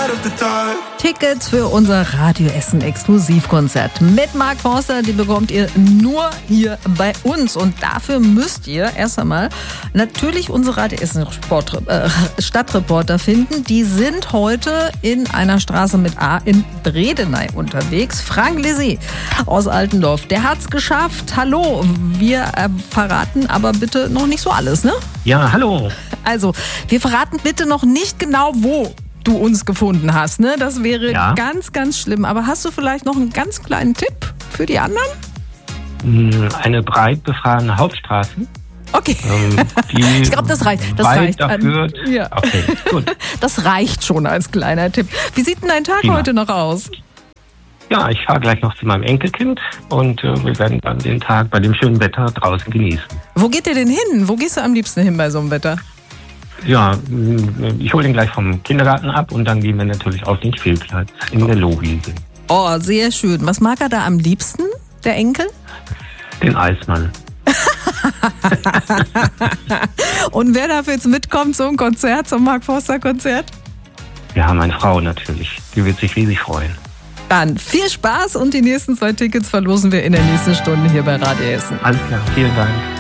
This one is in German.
Tickets für unser Radio Essen Exklusivkonzert mit Mark Forster, die bekommt ihr nur hier bei uns. Und dafür müsst ihr erst einmal natürlich unsere Radio Essen Stadtreporter finden. Die sind heute in einer Straße mit A in Bredeney unterwegs. Frank Lissi aus Altendorf, der hat's geschafft. Hallo, wir verraten aber bitte noch nicht so alles, ne? Ja, hallo. Also, wir verraten bitte noch nicht genau, wo du uns gefunden hast, ne? Das wäre ganz, ganz schlimm. Aber hast du vielleicht noch einen ganz kleinen Tipp für die anderen? Eine breit befahrene Hauptstraße. Okay. Ich glaube, das reicht. Führt. Ja. Okay, gut. Das reicht schon als kleiner Tipp. Wie sieht denn dein Tag heute noch aus? Ja, ich fahre gleich noch zu meinem Enkelkind und wir werden dann den Tag bei dem schönen Wetter draußen genießen. Wo geht ihr denn hin? Wo gehst du am liebsten hin bei so einem Wetter? Ja, ich hole ihn gleich vom Kindergarten ab und dann gehen wir natürlich auf den Spielplatz in der Lohwiese. Oh, sehr schön. Was mag er da am liebsten, der Enkel? Den Eismann. Und wer darf jetzt mitkommen zum Konzert, zum Mark Forster Konzert? Ja, meine Frau natürlich. Die wird sich riesig freuen. Dann viel Spaß und die nächsten 2 Tickets verlosen wir in der nächsten Stunde hier bei Radio Essen. Alles klar, vielen Dank.